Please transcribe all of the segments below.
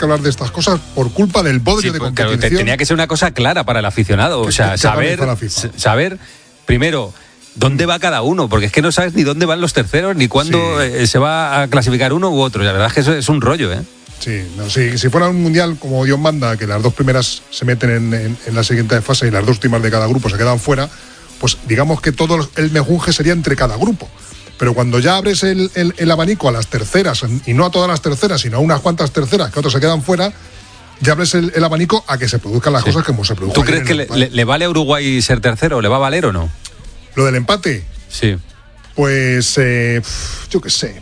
que hablar de estas cosas por culpa del bodrio de competición. Tenía que ser una cosa clara para el aficionado. O sea, saber primero dónde va cada uno, porque es que no sabes ni dónde van los terceros, ni cuándo se va a clasificar uno u otro. La verdad es que eso es un rollo, ¿eh? Sí, si fuera un mundial como Dios manda, que las dos primeras se meten en la siguiente fase y las dos últimas de cada grupo se quedan fuera, pues digamos que todo el mejunje sería entre cada grupo. Pero cuando ya abres el abanico a las terceras, y no a todas las terceras, sino a unas cuantas terceras que otros se quedan fuera, ya abres el abanico a que se produzcan las cosas como se produjo. ¿Tú crees que le vale a Uruguay ser tercero? ¿Le va a valer o no? ¿Lo del empate? Sí. Pues yo qué sé.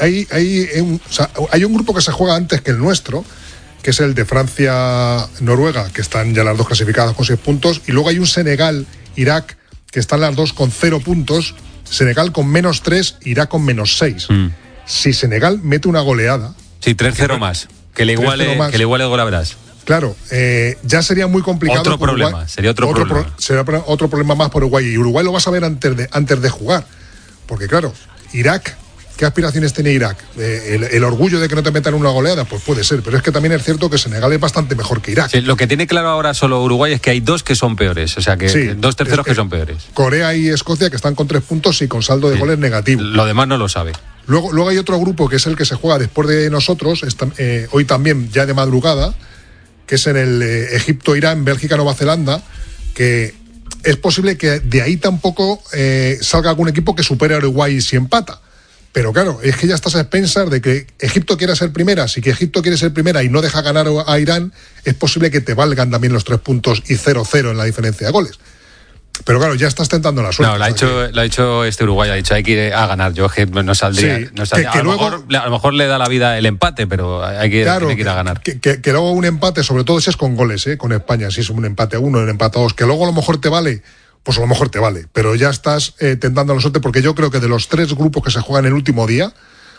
Hay un grupo que se juega antes que el nuestro, que es el de Francia-Noruega, que están ya las dos clasificadas con 6 puntos, y luego hay un Senegal-Irak, que están las dos con 0 puntos, Senegal con -3, Irak con -6. Si Senegal mete una goleada... Sí, 3-0 más. Que le iguale el gol a verás. Claro, ya sería muy complicado. Otro problema, sería otro problema. Sería otro problema más por Uruguay. Y Uruguay lo vas a ver antes de jugar. Porque claro, Irak, ¿qué aspiraciones tiene Irak? El orgullo de que no te metan una goleada, pues puede ser. Pero es que también es cierto que Senegal es bastante mejor que Irak. Sí, lo que tiene claro ahora solo Uruguay es que hay dos que son peores. O sea, que dos terceros que son peores. Corea y Escocia, que están con 3 puntos y con saldo de goles negativo. Lo demás no lo sabe. Luego hay otro grupo que es el que se juega después de nosotros, hoy también ya de madrugada, que es en el Egipto-Irán, Bélgica-Nueva Zelanda, que es posible que de ahí tampoco salga algún equipo que supere a Uruguay si empata. Pero claro, es que ya estás a expensas de que Egipto quiera ser primera. Si que Egipto quiere ser primera y no deja ganar a Irán, es posible que te valgan también los 3 puntos y 0-0 en la diferencia de goles. Pero claro, ya estás tentando la suerte. No, lo ha hecho este Uruguay, ha dicho hay que ir a ganar. Yo que no saldría. Sí, a lo mejor le da la vida el empate, pero hay que ir a ganar. Que luego un empate, sobre todo si es con goles, con España, si es un empate a 1, un empate a 2, que luego a lo mejor te vale, pues a lo mejor te vale. Pero ya estás tentando la suerte, porque yo creo que de los 3 grupos que se juegan el último día,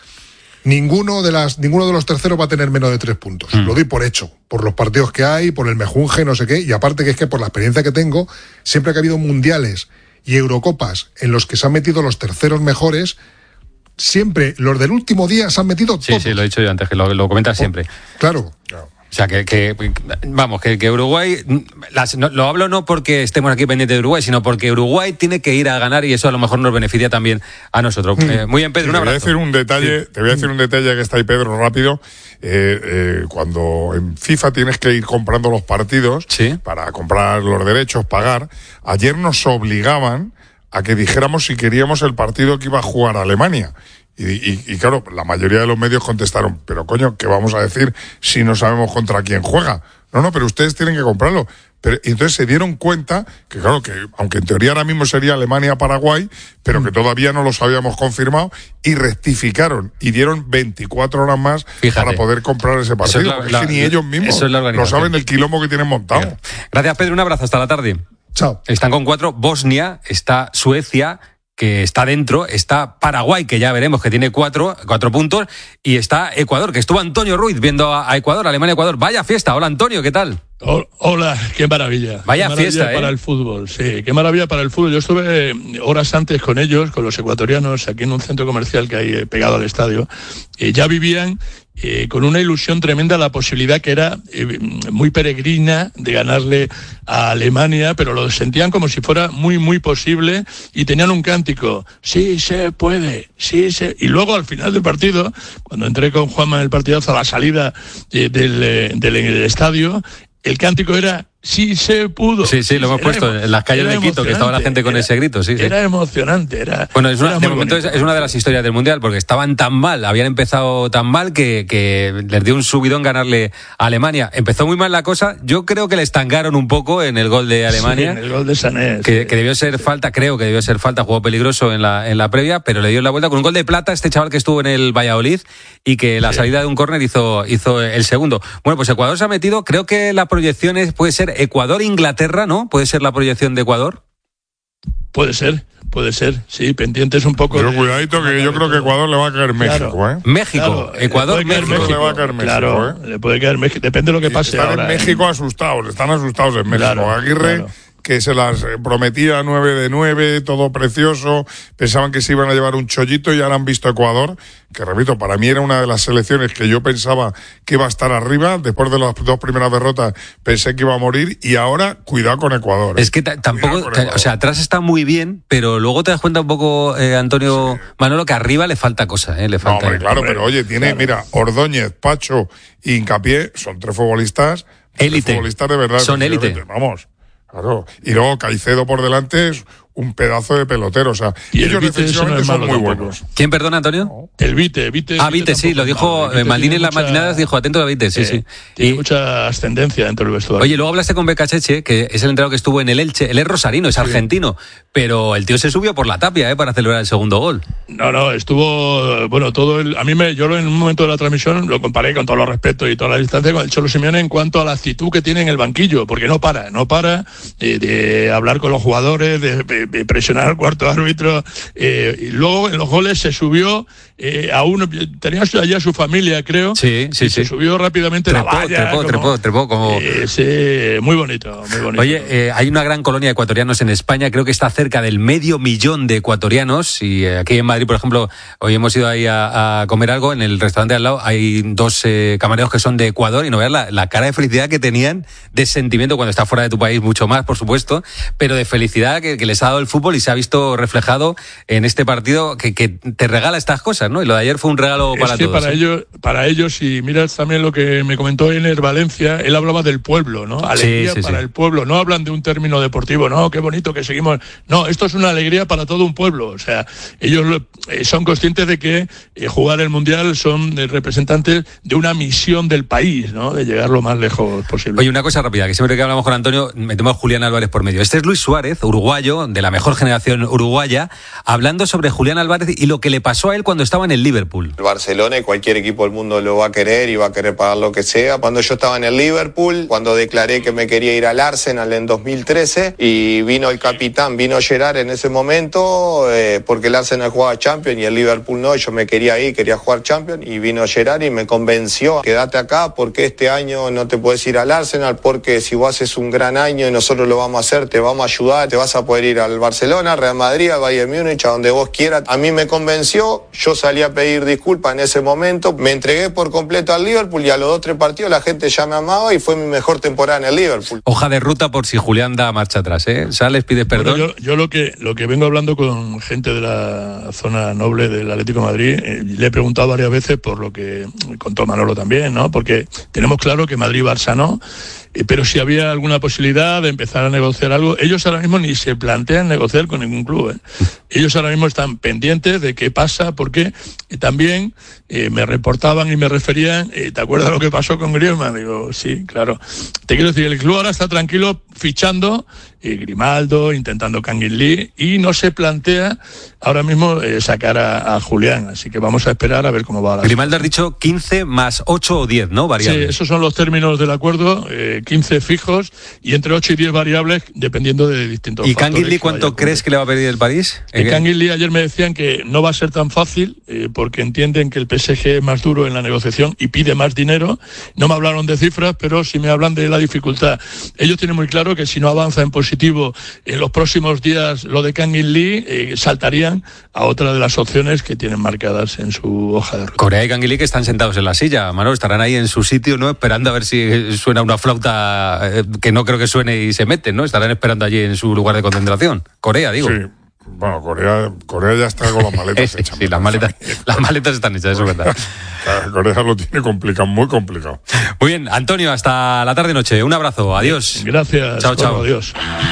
ninguno de los terceros va a tener menos de 3 puntos. Lo doy por hecho, por los partidos que hay, por el mejunje, no sé qué, y aparte que es que por la experiencia que tengo, siempre que ha habido mundiales y Eurocopas en los que se han metido los terceros mejores, siempre los del último día se han metido todos. Sí, lo he dicho yo antes, que lo comentas siempre. Claro. O sea, que Uruguay, lo hablo no porque estemos aquí pendientes de Uruguay, sino porque Uruguay tiene que ir a ganar y eso a lo mejor nos beneficia también a nosotros. Muy bien, Pedro, un abrazo. Te voy a decir un detalle que está ahí, Pedro, rápido. Cuando en FIFA tienes que ir comprando los partidos para comprar los derechos, pagar, ayer nos obligaban a que dijéramos si queríamos el partido que iba a jugar Alemania. Y claro, la mayoría de los medios contestaron, pero coño, ¿qué vamos a decir si no sabemos contra quién juega? No, pero ustedes tienen que comprarlo. Y entonces se dieron cuenta que, claro, que aunque en teoría ahora mismo sería Alemania-Paraguay, pero que todavía no los habíamos confirmado, y rectificaron y dieron 24 horas más para poder comprar ese partido. Es que ni ellos mismos no saben el quilombo que tienen montado. Bien. Gracias, Pedro, un abrazo, hasta la tarde. Chao. Están con 4, Bosnia, está Suecia, que está dentro, está Paraguay, que ya veremos que tiene 4 puntos, y está Ecuador, que estuvo Antonio Ruiz viendo a Ecuador, Alemania-Ecuador. Vaya fiesta. Hola, Antonio, ¿qué tal? Hola, qué maravilla. Vaya qué maravilla fiesta, para el fútbol, sí, qué maravilla para el fútbol. Yo estuve horas antes con ellos, con los ecuatorianos, aquí en un centro comercial que hay pegado al estadio, y ya vivían con una ilusión tremenda la posibilidad que era muy peregrina de ganarle a Alemania, pero lo sentían como si fuera muy, muy posible, y tenían un cántico: sí se puede, sí se... Y luego al final del partido, cuando entré con Juanma en el partidazo a la salida del estadio, el cántico era: sí se pudo. Sí, lo hemos puesto en las calles de Quito, que estaba la gente con ese grito. Sí. Era emocionante. Bueno, de momento es una de las historias del Mundial, porque estaban tan mal, habían empezado tan mal que les dio un subidón ganarle a Alemania. Empezó muy mal la cosa, yo creo que le estancaron un poco en el gol de Alemania. Sí, en el gol de Sané. Que debió ser falta, creo que debió ser falta, jugó peligroso en la previa, pero le dio la vuelta con un gol de plata este chaval que estuvo en el Valladolid y que la salida de un córner hizo el segundo. Bueno, pues Ecuador se ha metido, creo que la proyección puede ser Ecuador-Inglaterra, ¿no? ¿Puede ser la proyección de Ecuador? Puede ser, sí, pendientes un poco. Pero cuidadito, que yo creo que Ecuador le va a caer México, claro, México, claro, Ecuador, México. Le va a caer México, claro, le puede caer México, depende de lo que pase están ahora. En México asustados en México. Claro, Aguirre que se las prometía 9 de 9, todo precioso, pensaban que se iban a llevar un chollito y ahora han visto Ecuador, que repito, para mí era una de las selecciones que yo pensaba que iba a estar arriba, después de las 2 primeras derrotas pensé que iba a morir y ahora cuidado con Ecuador. Es que tampoco, o sea, atrás está muy bien, pero luego te das cuenta un poco, Antonio Manolo, que arriba le falta cosa, le falta. No, hombre, claro, pero oye, tiene, mira, Ordóñez, Pacho y Hincapié, son 3 futbolistas, élite. Futbolistas de verdad. Son élite. Vamos. Claro, y luego Caicedo por delante es un pedazo de pelotero, o sea, y ellos defensivamente son muy buenos. ¿Quién, perdona, Antonio? El Vite. Vite, sí, lo dijo Maldini en las matinadas, dijo, atento a Vite, sí. Tiene mucha ascendencia dentro del vestuario. Oye, luego hablaste con Becacheche, que es el entrenador que estuvo en el Elche, él es rosarino, es argentino, pero el tío se subió por la tapia, para celebrar el segundo gol. No, estuvo, bueno, yo en un momento de la transmisión lo comparé con todos los respetos y toda la distancia con el Cholo Simeone en cuanto a la actitud que tiene en el banquillo, porque no para de hablar con los jugadores, de presionar al cuarto árbitro, y luego en los goles se subió a uno, tenía allí a su familia, creo, sí. Se subió rápidamente trepó como... sí, muy bonito. Oye, hay una gran colonia de ecuatorianos en España, creo que está cerca del 500.000 de ecuatorianos, y aquí en Madrid, por ejemplo, hoy hemos ido ahí a comer algo, en el restaurante al lado hay 2 camareros que son de Ecuador, y no veas la cara de felicidad que tenían, de sentimiento cuando estás fuera de tu país, mucho más, por supuesto, pero de felicidad que les ha dado el fútbol y se ha visto reflejado en este partido que te regala estas cosas, ¿no? Y lo de ayer fue un regalo para todos. Para ellos, y miras también lo que me comentó Ener Valencia, él hablaba del pueblo, ¿no? Alegría para el pueblo, no hablan de un término deportivo, no, qué bonito que seguimos. No, esto es una alegría para todo un pueblo, o sea, ellos son conscientes de que jugar el Mundial son representantes de una misión del país, ¿no? De llegar lo más lejos posible. Oye, una cosa rápida, que siempre que hablamos con Antonio, metemos a Julián Álvarez por medio. Este es Luis Suárez, uruguayo, de la mejor generación uruguaya, hablando sobre Julián Álvarez y lo que le pasó a él cuando estaba en el Liverpool. El Barcelona y cualquier equipo del mundo lo va a querer y va a querer pagar lo que sea. Cuando yo estaba en el Liverpool, cuando declaré que me quería ir al Arsenal en 2013 y vino el capitán, vino Gerrard en ese momento, porque el Arsenal jugaba Champions y el Liverpool no, yo me quería ir, quería jugar Champions y vino Gerrard y me convenció, quédate acá porque este año no te puedes ir al Arsenal porque si vos haces un gran año y nosotros lo vamos a hacer, te vamos a ayudar, te vas a poder ir al Barcelona, Real Madrid, al Bayern Múnich, a donde vos quieras. A mí me convenció, yo salí a pedir disculpas en ese momento, me entregué por completo al Liverpool y a los 2-3 partidos la gente ya me amaba y fue mi mejor temporada en el Liverpool. Hoja de ruta por si Julián da marcha atrás, Sales, pides perdón. Bueno, yo lo que vengo hablando con gente de la zona noble del Atlético de Madrid, le he preguntado varias veces por lo que contó Manolo también, ¿no? Porque tenemos claro que Madrid-Barça no, pero si había alguna posibilidad de empezar a negociar algo, ellos ahora mismo ni se plantean negociar con ningún club, Ellos ahora mismo están pendientes de qué pasa, porque también me reportaban y me referían, ¿te acuerdas lo que pasó con Griezmann? Digo, sí, claro. Te quiero decir, el club ahora está tranquilo fichando Grimaldo, intentando Kangin Lee, y no se plantea ahora mismo sacar a Julián, así que vamos a esperar a ver cómo va la Grimaldo ha dicho 15 más 8 o 10, ¿no? Variables. Sí, esos son los términos del acuerdo, 15 fijos y entre 8 y 10 variables dependiendo de distintos factores. ¿Y Kangin Lee cuánto crees que le va a pedir el París? Kangin Lee ayer me decían que no va a ser tan fácil porque entienden que el PSG es más duro en la negociación y pide más dinero. No me hablaron de cifras, pero sí me hablan de la dificultad. Ellos tienen muy claro que si no avanza en positivo en los próximos días lo de Kangin Lee, saltarían a otra de las opciones que tienen marcadas en su hoja de ruta. Corea y Kangin Lee que están sentados en la silla, Manolo, estarán ahí en su sitio, ¿no? Esperando a ver si suena una flauta que no creo que suene y se meten, ¿no? Estarán esperando allí en su lugar de concentración. Corea, digo. Sí. Bueno, Corea ya está con las maletas hechas. Sí, las maletas están hechas, eso es verdad. Corea lo tiene complicado, muy complicado. Muy bien, Antonio, hasta la tarde-noche. Un abrazo, adiós. Gracias. Chao. Adiós.